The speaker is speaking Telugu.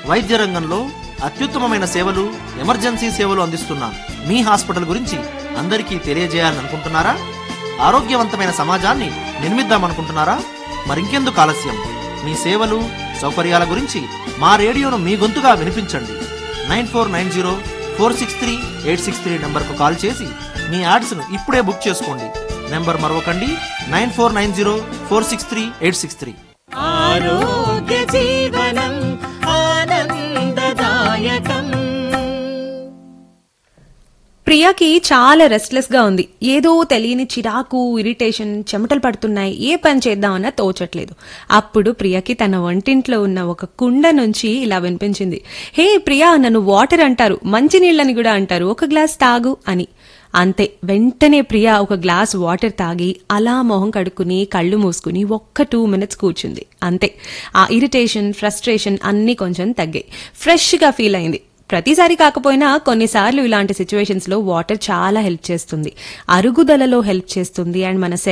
వైద్య రంగంలో అత్యుత్తమమైన సేవలు, ఎమర్జెన్సీ సేవలు అందిస్తున్న మీ హాస్పిటల్ గురించి అందరికీ తెలియజేయాలనుకుంటున్నారా? ఆరోగ్యవంతమైన సమాజాన్ని నిర్మిద్దామనుకుంటున్నారా? మరింకెందుకు ఆలస్యం? మీ సేవలు, సౌకర్యాల గురించి మా రేడియోను మీ గొంతుగా వినిపించండి. 9490463863 నంబర్కు కాల్ చేసి మీ యాడ్స్ను ఇప్పుడే బుక్ చేసుకోండి. నెంబర్ మరొకండి, 9490463863. ఆరోగ్య జీవనం ఆనందదాయకం. ప్రియాకి చాలా రెస్ట్లెస్ గా ఉంది. ఏదో తెలియని చిరాకు, ఇరిటేషన్, చెమటలు పడుతున్నాయి. ఏ పని చేద్దామన్నా తోచట్లేదు. అప్పుడు ప్రియాకి తన వంటింట్లో ఉన్న ఒక కుండ నుంచి ఇలా వినిపించింది, హే ప్రియా, నన్ను వాటర్ అంటారు, మంచినీళ్ళని కూడా అంటారు, ఒక గ్లాస్ తాగు అని. అంతే, వెంటనే ప్రియా ఒక గ్లాస్ వాటర్ తాగి అలా మొహం కడుక్కుని కళ్ళు మూసుకుని ఒక్క 2 minutes కూర్చుంది. అంతే, ఆ ఇరిటేషన్, ఫ్రస్ట్రేషన్ అన్నీ కొంచెం తగ్గాయి. ఫ్రెష్ గా ఫీల్ అయింది. ప్రతిసారి కాకపోయినా కొన్నిసార్లు ఇలాంటి సిచ్యువేషన్స్ లో వాటర్ చాలా హెల్ప్ చేస్తుంది. అరుగుదలలో హెల్ప్ చేస్తుంది అండ్ మన